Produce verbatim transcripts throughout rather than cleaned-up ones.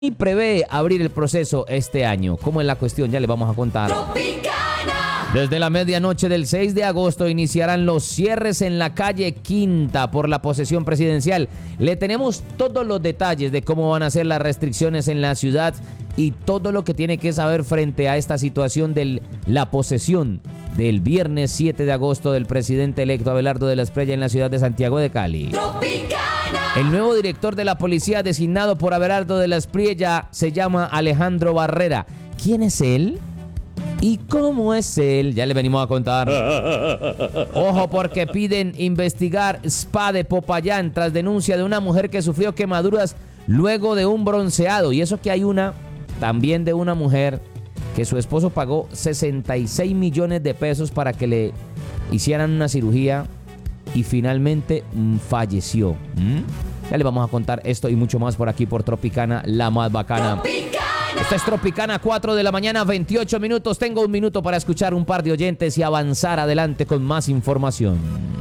y prevé abrir el proceso este año. ¿Cómo es la cuestión? Ya le vamos a contar. Tropicana. Desde la medianoche del seis de agosto iniciarán los cierres en la calle Quinta por la posesión presidencial. Le tenemos todos los detalles de cómo van a ser las restricciones en la ciudad y todo lo que tiene que saber frente a esta situación de la posesión del viernes siete de agosto del presidente electo Abelardo de la Espriella en la ciudad de Santiago de Cali. Tropicana. El nuevo director de la policía designado por Abelardo de la Espriella se llama Alejandro Barrera. ¿Quién es él? ¿Y cómo es él? Ya le venimos a contar. Ojo, porque piden investigar spa de Popayán tras denuncia de una mujer que sufrió quemaduras luego de un bronceado. Y eso que hay una, también de una mujer que su esposo pagó sesenta y seis millones de pesos para que le hicieran una cirugía y finalmente mmm, falleció. ¿Mm? Ya le vamos a contar esto y mucho más por aquí por Tropicana, la más bacana. Tropicana. Esta es Tropicana, cuatro de la mañana, veintiocho minutos. Tengo un minuto para escuchar un par de oyentes y avanzar adelante con más información.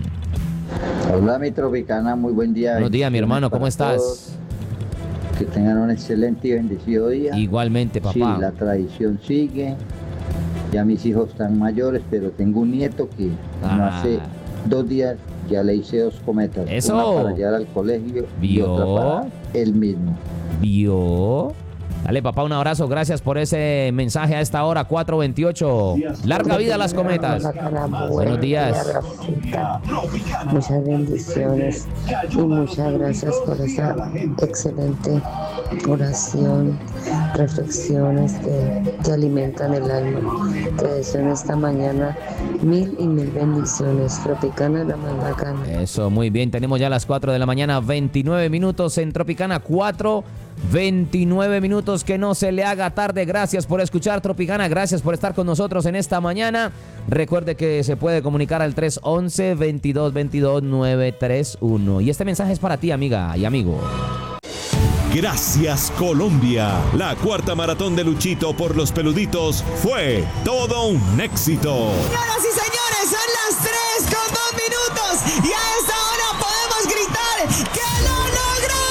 Hola, mi Tropicana, muy buen día. Buenos días, mi hermano, ¿cómo estás? Todos. Que tengan un excelente y bendecido día. Igualmente, papá. Sí, la tradición sigue. Ya mis hijos están mayores, pero tengo un nieto que Ah. no hace dos días ya le hice dos cometas. Eso. Una para llevar al colegio y ¿Vio? otra para él mismo. ¿Vio? Dale, papá, un abrazo. Gracias por ese mensaje a esta hora, cuatro veintiocho. Larga vida a las cometas. Buenos días. Muchas bendiciones y muchas gracias por esa excelente oración, reflexiones que, que alimentan el alma. Te deseo en esta mañana mil y mil bendiciones. Tropicana, la más bacana. Eso, muy bien. Tenemos ya las cuatro de la mañana, veintinueve minutos en Tropicana, cuatro, veintinueve minutos. Que no se le haga tarde. Gracias por escuchar Tropicana. Gracias por estar con nosotros en esta mañana. Recuerde que se puede comunicar al tres once, veintidós veintidós, nueve tres uno. Y este mensaje es para ti, amiga y amigo. Gracias, Colombia. La cuarta maratón de Luchito por los peluditos fue todo un éxito. Señoras y señores, son las tres con dos minutos y a esta hora podemos gritar que lo logramos.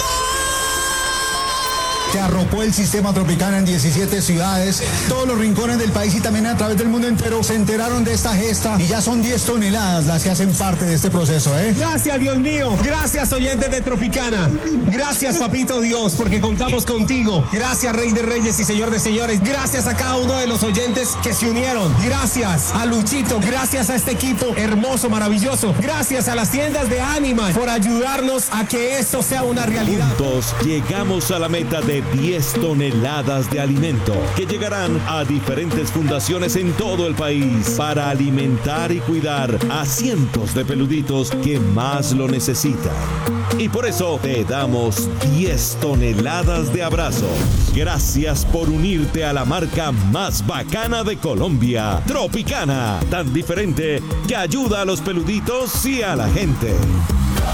Se arropó el sistema Tropicana en diecisiete ciudades, todos los rincones del país y también a través del mundo entero se enteraron de esta gesta y ya son diez toneladas las que hacen parte de este proceso, ¿eh? Gracias, Dios mío. Gracias, oyentes de Tropicana. Gracias, papito Dios, porque contamos contigo. Gracias, Rey de Reyes y Señor de Señores. Gracias a cada uno de los oyentes que se unieron. Gracias a Luchito. Gracias a este equipo hermoso, maravilloso. Gracias a las tiendas de Animal por ayudarnos a que esto sea una realidad. Juntos llegamos a la meta de diez toneladas de alimento que llegarán a diferentes fundaciones en todo el país para alimentar y cuidar a cientos de peluditos que más lo necesitan. Y por eso te damos diez toneladas de abrazos. Gracias por unirte a la marca más bacana de Colombia, Tropicana, tan diferente que ayuda a los peluditos y a la gente.